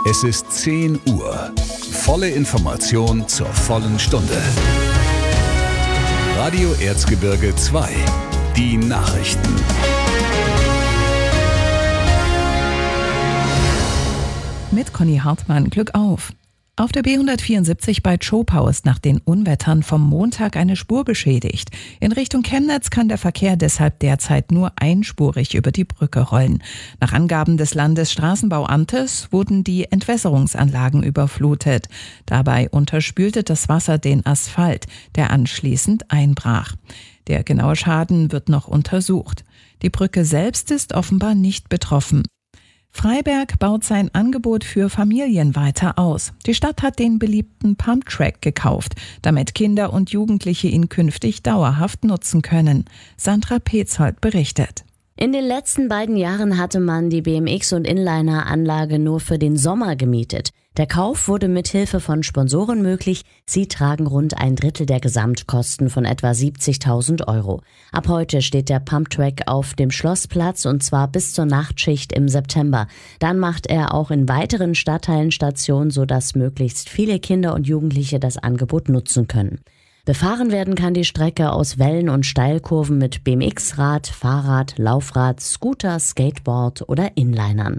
Es ist 10 Uhr. Volle Information zur vollen Stunde. Radio Erzgebirge 2. Die Nachrichten. Mit Conny Hartmann, Glück auf! Auf der B174 bei Zschopau ist nach den Unwettern vom Montag eine Spur beschädigt. In Richtung Chemnitz kann der Verkehr deshalb derzeit nur einspurig über die Brücke rollen. Nach Angaben des Landesstraßenbauamtes wurden die Entwässerungsanlagen überflutet. Dabei unterspülte das Wasser den Asphalt, der anschließend einbrach. Der genaue Schaden wird noch untersucht. Die Brücke selbst ist offenbar nicht betroffen. Freiberg baut sein Angebot für Familien weiter aus. Die Stadt hat den beliebten Pumptrack gekauft, damit Kinder und Jugendliche ihn künftig dauerhaft nutzen können. Sandra Petzold berichtet. In den letzten beiden Jahren hatte man die BMX- und Inliner-Anlage nur für den Sommer gemietet. Der Kauf wurde mit Hilfe von Sponsoren möglich. Sie tragen rund ein Drittel der Gesamtkosten von etwa 70.000 €. Ab heute steht der Pumptrack auf dem Schlossplatz und zwar bis zur Nachtschicht im September. Dann macht er auch in weiteren Stadtteilen Station, sodass möglichst viele Kinder und Jugendliche das Angebot nutzen können. Befahren werden kann die Strecke aus Wellen- und Steilkurven mit BMX-Rad, Fahrrad, Laufrad, Scooter, Skateboard oder Inlinern.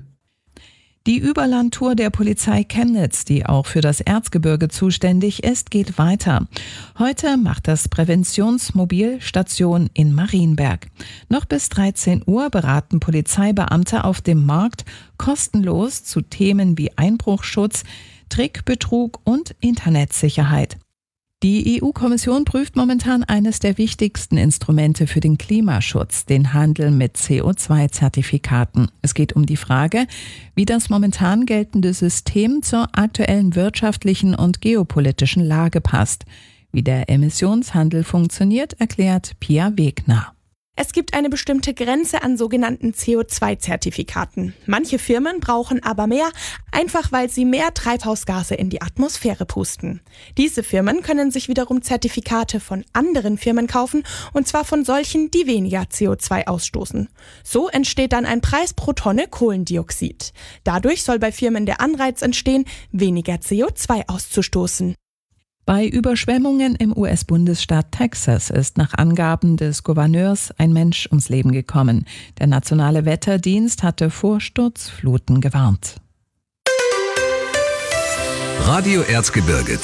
Die Überlandtour der Polizei Chemnitz, die auch für das Erzgebirge zuständig ist, geht weiter. Heute macht das Präventionsmobil Station in Marienberg. Noch bis 13 Uhr beraten Polizeibeamte auf dem Markt kostenlos zu Themen wie Einbruchschutz, Trickbetrug und Internetsicherheit. Die EU-Kommission prüft momentan eines der wichtigsten Instrumente für den Klimaschutz, den Handel mit CO2-Zertifikaten. Es geht um die Frage, wie das momentan geltende System zur aktuellen wirtschaftlichen und geopolitischen Lage passt. Wie der Emissionshandel funktioniert, erklärt Pia Wegner. Es gibt eine bestimmte Grenze an sogenannten CO2-Zertifikaten. Manche Firmen brauchen aber mehr, einfach weil sie mehr Treibhausgase in die Atmosphäre pusten. Diese Firmen können sich wiederum Zertifikate von anderen Firmen kaufen, und zwar von solchen, die weniger CO2 ausstoßen. So entsteht dann ein Preis pro Tonne Kohlendioxid. Dadurch soll bei Firmen der Anreiz entstehen, weniger CO2 auszustoßen. Bei Überschwemmungen im US-Bundesstaat Texas ist nach Angaben des Gouverneurs ein Mensch ums Leben gekommen. Der Nationale Wetterdienst hatte vor Sturzfluten gewarnt. Radio Erzgebirge